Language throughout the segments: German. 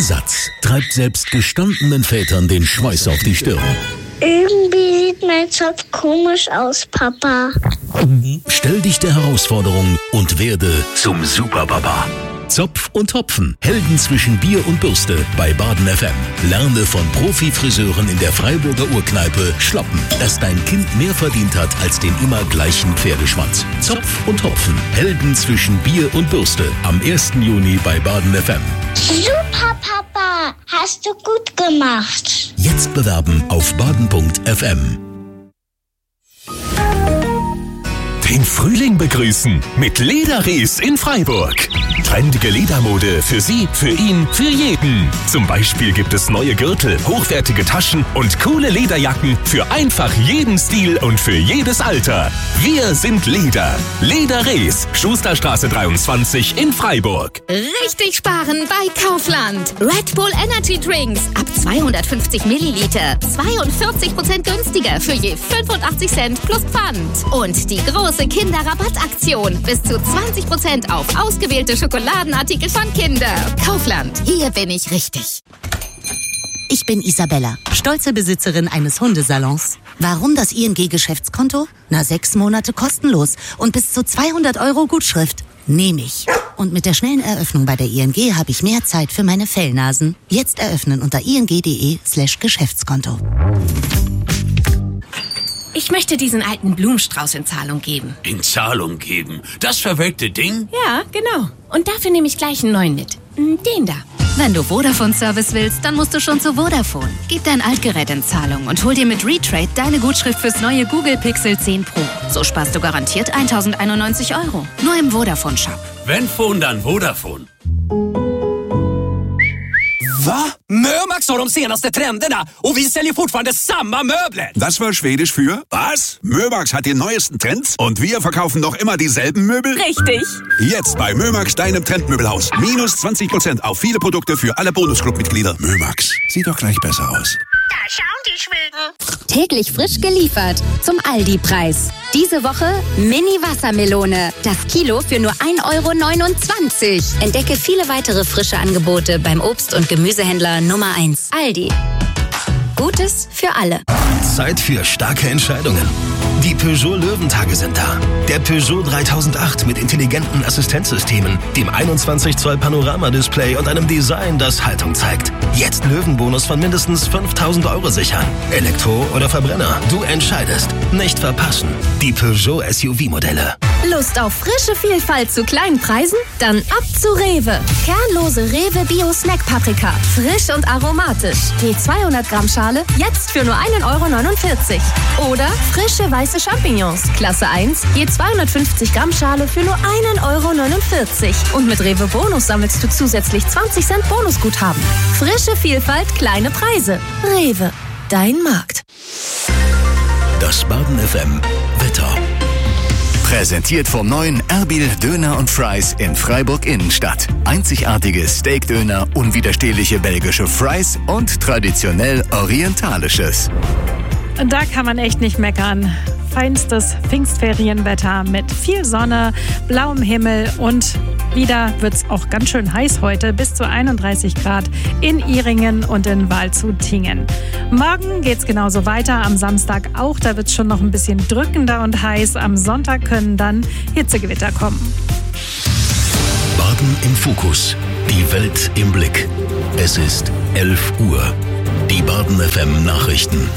Satz treibt selbst gestandenen Vätern den Schweiß auf die Stirn. Irgendwie sieht mein Zopf komisch aus, Papa. Stell dich der Herausforderung und werde zum Superpapa. Zopf und Hopfen, Helden zwischen Bier und Bürste bei Baden FM. Lerne von Profi-Friseuren in der Freiburger Urkneipe Schlappen, dass dein Kind mehr verdient hat als den immer gleichen Pferdeschwanz. Zopf und Hopfen, Helden zwischen Bier und Bürste. Am 1. Juni bei Baden FM. Super, Papa. Hast du gut gemacht. Jetzt bewerben auf baden.fm. Den Frühling begrüßen mit Lederres in Freiburg. Trendige Ledermode für Sie, für ihn, für jeden. Zum Beispiel gibt es neue Gürtel, hochwertige Taschen und coole Lederjacken für einfach jeden Stil und für jedes Alter. Wir sind Leder. Lederres, Schusterstraße 23 in Freiburg. Richtig sparen bei Kaufland. Red Bull Energy Drinks ab 250 Milliliter. 42% günstiger für je 85 Cent plus Pfand. Und die große Kinderrabattaktion. Bis zu 20% auf ausgewählte Schokoladenartikel von Kinder. Kaufland. Hier bin ich richtig. Ich bin Isabella, stolze Besitzerin eines Hundesalons. Warum das ING-Geschäftskonto? 6 Monate kostenlos und bis zu 200 € Gutschrift. Nehme ich. Und mit der schnellen Eröffnung bei der ING habe ich mehr Zeit für meine Fellnasen. Jetzt eröffnen unter ing.de/Geschäftskonto. Ich möchte diesen alten Blumenstrauß in Zahlung geben. In Zahlung geben? Das verwelkte Ding? Ja, genau. Und dafür nehme ich gleich einen neuen mit. Den da. Wenn du Vodafone-Service willst, dann musst du schon zu Vodafone. Gib dein Altgerät in Zahlung und hol dir mit Retrade deine Gutschrift fürs neue Google Pixel 10 Pro. So sparst du garantiert 1.091 €. Nur im Vodafone-Shop. Wenn Phone, dann Vodafone. Va? Mömax har de senaste trenderna och vi säljer fortfarande samma möbler. Das war Schwedisch für was? Mömax hat die neuesten Trends und wir verkaufen noch immer dieselben Möbel? Richtig. Jetzt bei Mömax, deinem Trendmöbelhaus. Minus 20% auf viele Produkte für alle Bonusclub-Mitglieder. Mömax, sieht doch gleich besser aus. Da schauen die Schweden. Täglich frisch geliefert zum Aldi-Preis. Diese Woche Mini-Wassermelone. Das Kilo für nur 1,29 €. Entdecke viele weitere frische Angebote beim Obst- und Gemüsehändler Nummer 1. Aldi. Gutes für alle. Zeit für starke Entscheidungen. Die Peugeot Löwentage sind da. Der Peugeot 3008 mit intelligenten Assistenzsystemen, dem 21 Zoll Panoramadisplay und einem Design, das Haltung zeigt. Jetzt Löwenbonus von mindestens 5.000 € sichern. Elektro oder Verbrenner, du entscheidest. Nicht verpassen. Die Peugeot SUV-Modelle. Lust auf frische Vielfalt zu kleinen Preisen? Dann ab zu Rewe. Kernlose Rewe Bio Snack Paprika. Frisch und aromatisch. Je 200 Gramm Schale jetzt für nur 1,49 €. Oder frische weiße Champignons. Klasse 1. Je 250 Gramm Schale für nur 1,49 €. Und mit Rewe Bonus sammelst du zusätzlich 20 Cent Bonusguthaben. Frische Vielfalt, kleine Preise. Rewe. Dein Markt. Das Baden FM Wetter. Präsentiert vom neuen Erbil Döner und Fries in Freiburg Innenstadt. Einzigartige Steakdöner, unwiderstehliche belgische Fries und traditionell orientalisches. Da kann man echt nicht meckern. Feinstes Pfingstferienwetter mit viel Sonne, blauem Himmel und wieder wird es auch ganz schön heiß heute, bis zu 31 Grad in Ihringen und in Waldshut-Tiengen. Morgen geht es genauso weiter, am Samstag auch, da wird es schon noch ein bisschen drückender und heiß. Am Sonntag können dann Hitzegewitter kommen. Baden im Fokus, die Welt im Blick. Es ist 11 Uhr. Die Baden FM Nachrichten.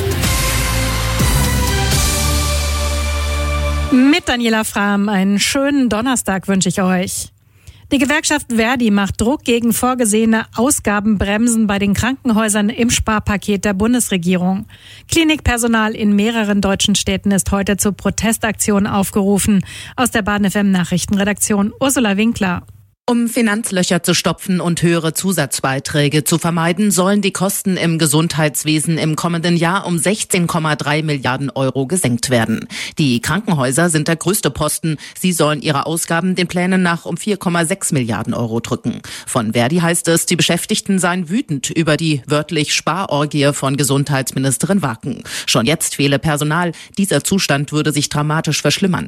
Mit Daniela Frahm einen schönen Donnerstag wünsche ich euch. Die Gewerkschaft Verdi macht Druck gegen vorgesehene Ausgabenbremsen bei den Krankenhäusern im Sparpaket der Bundesregierung. Klinikpersonal in mehreren deutschen Städten ist heute zur Protestaktion aufgerufen. Aus der Baden FM Nachrichtenredaktion Ursula Winkler. Um Finanzlöcher zu stopfen und höhere Zusatzbeiträge zu vermeiden, sollen die Kosten im Gesundheitswesen im kommenden Jahr um 16,3 Milliarden € gesenkt werden. Die Krankenhäuser sind der größte Posten. Sie sollen ihre Ausgaben den Plänen nach um 4,6 Milliarden € drücken. Von Verdi heißt es, die Beschäftigten seien wütend über die wörtlich Sparorgie von Gesundheitsministerin Wacken. Schon jetzt fehle Personal. Dieser Zustand würde sich dramatisch verschlimmern.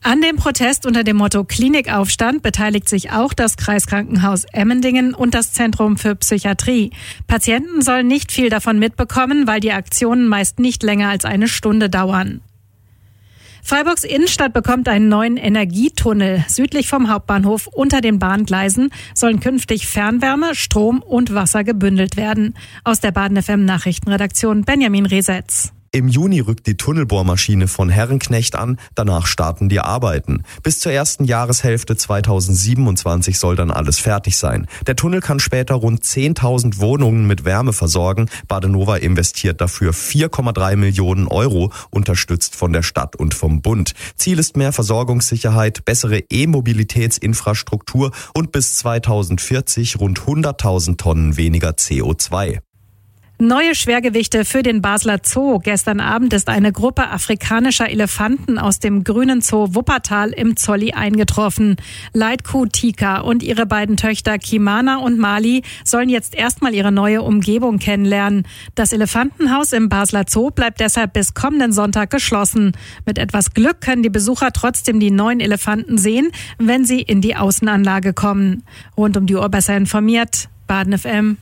An dem Protest unter dem Motto Klinikaufstand beteiligt sich auch das Kreiskrankenhaus Emmendingen und das Zentrum für Psychiatrie. Patienten sollen nicht viel davon mitbekommen, weil die Aktionen meist nicht länger als eine Stunde dauern. Freiburgs Innenstadt bekommt einen neuen Energietunnel. Südlich vom Hauptbahnhof unter den Bahngleisen sollen künftig Fernwärme, Strom und Wasser gebündelt werden. Aus der Baden FM Nachrichtenredaktion Benjamin Resetz. Im Juni rückt die Tunnelbohrmaschine von Herrenknecht an, danach starten die Arbeiten. Bis zur ersten Jahreshälfte 2027 soll dann alles fertig sein. Der Tunnel kann später rund 10.000 Wohnungen mit Wärme versorgen. Badenova investiert dafür 4,3 Millionen Euro, unterstützt von der Stadt und vom Bund. Ziel ist mehr Versorgungssicherheit, bessere E-Mobilitätsinfrastruktur und bis 2040 rund 100.000 Tonnen weniger CO2. Neue Schwergewichte für den Basler Zoo. Gestern Abend ist eine Gruppe afrikanischer Elefanten aus dem Grünen Zoo Wuppertal im Zolli eingetroffen. Leitkuh Tika und ihre beiden Töchter Kimana und Mali sollen jetzt erstmal ihre neue Umgebung kennenlernen. Das Elefantenhaus im Basler Zoo bleibt deshalb bis kommenden Sonntag geschlossen. Mit etwas Glück können die Besucher trotzdem die neuen Elefanten sehen, wenn sie in die Außenanlage kommen. Rund um die Uhr besser informiert, Baden FM.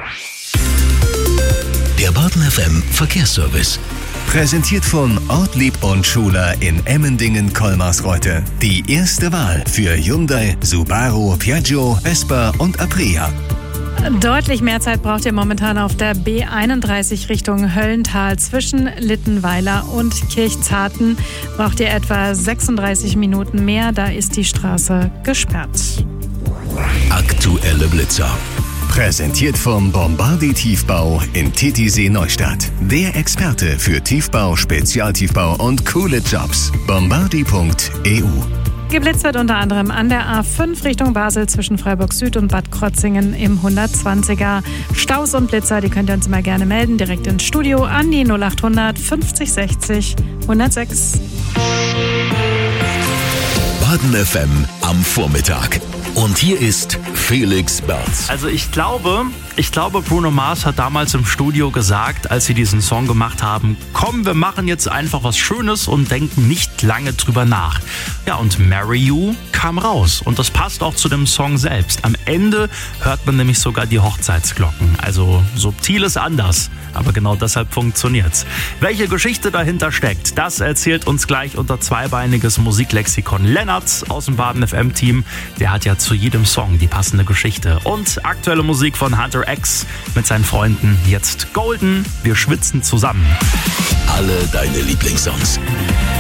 Der Baden FM Verkehrsservice. Präsentiert von Ortlieb und Schuler in Emmendingen-Kolmarsreuth. Die erste Wahl für Hyundai, Subaru, Piaggio, Vespa und Aprilia. Deutlich mehr Zeit braucht ihr momentan auf der B31 Richtung Höllental. Zwischen Littenweiler und Kirchzarten braucht ihr etwa 36 Minuten mehr. Da ist die Straße gesperrt. Aktuelle Blitzer. Präsentiert vom Bombardi Tiefbau in Titisee Neustadt. Der Experte für Tiefbau, Spezialtiefbau und coole Jobs. Bombardi.eu. Geblitzt wird unter anderem an der A5 Richtung Basel zwischen Freiburg Süd und Bad Krotzingen im 120er. Staus und Blitzer, die könnt ihr uns mal gerne melden, direkt ins Studio an die 0800 50 60 106. Baden FM am Vormittag. Und hier ist Felix Berz. Also ich glaube, Bruno Mars hat damals im Studio gesagt, als sie diesen Song gemacht haben, komm, wir machen jetzt einfach was Schönes und denken nicht lange drüber nach. Ja, und Marry You kam raus und das passt auch zu dem Song selbst. Am Ende hört man nämlich sogar die Hochzeitsglocken. Also subtil ist anders, aber genau deshalb funktioniert's. Welche Geschichte dahinter steckt, das erzählt uns gleich unser zweibeiniges Musiklexikon Lennart aus dem Baden FM Team. Der hat ja zu jedem Song die passende Geschichte. Und aktuelle Musik von Hunter X mit seinen Freunden. Jetzt Golden, wir schwitzen zusammen. Alle deine Lieblingssongs.